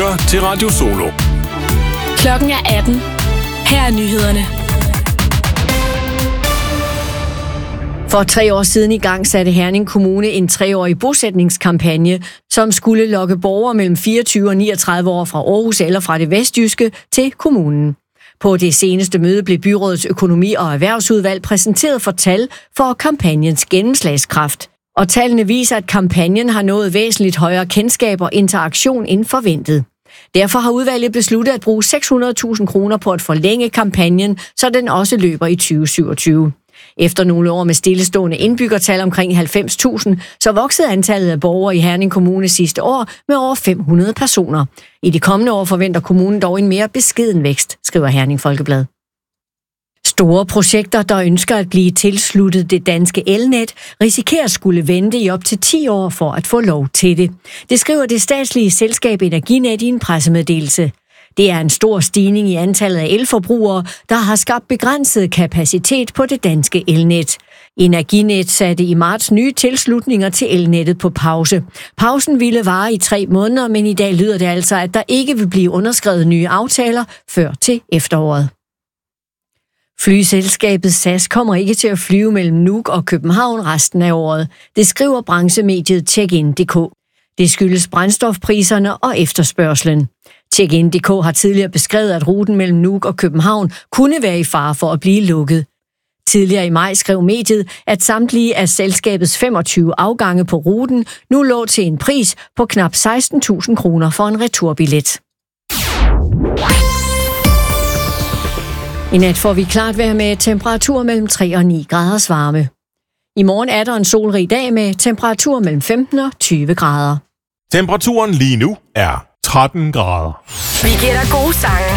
lytter til Radio Solo. Klokken er 18. Her er nyhederne. For 3 år siden i gang satte Herning Kommune en 3-årig bosætningskampagne, som skulle lokke borgere mellem 24 og 39 år fra Aarhus eller fra det vestjyske til kommunen. På det seneste møde blev byrådets økonomi- og erhvervsudvalg præsenteret for tal for kampagnens gennemslagskraft. Og tallene viser, at kampagnen har nået væsentligt højere kendskab og interaktion end forventet. Derfor har udvalget besluttet at bruge 600.000 kroner på at forlænge kampagnen, så den også løber i 2027. Efter nogle år med stillestående indbyggertal omkring 90.000, så voksede antallet af borgere i Herning Kommune sidste år med over 500 personer. I de kommende år forventer kommunen dog en mere beskeden vækst, skriver Herning Folkeblad. Store projekter, der ønsker at blive tilsluttet det danske elnet, risikerer at skulle vente i op til 10 år for at få lov til det. Det skriver det statslige selskab Energinet i en pressemeddelelse. Det er en stor stigning i antallet af elforbrugere, der har skabt begrænset kapacitet på det danske elnet. Energinet satte i marts nye tilslutninger til elnettet på pause. Pausen ville vare i 3 måneder, men i dag lyder det altså, at der ikke vil blive underskrevet nye aftaler før til efteråret. Flyselskabet SAS kommer ikke til at flyve mellem Nuuk og København resten af året. Det skriver branchemediet Check-in.dk. Det skyldes brændstofpriserne og efterspørgslen. Check-in.dk har tidligere beskrevet, at ruten mellem Nuuk og København kunne være i fare for at blive lukket. Tidligere i maj skrev mediet, at samtlige af selskabets 25 afgange på ruten nu lå til en pris på knap 16.000 kroner for en returbillet. I nat får vi klart vejr med temperatur mellem 3 og 9 graders varme. I morgen er der en solrig dag med temperatur mellem 15 og 20 grader. Temperaturen lige nu er 13 grader. Vi giver dig gode sange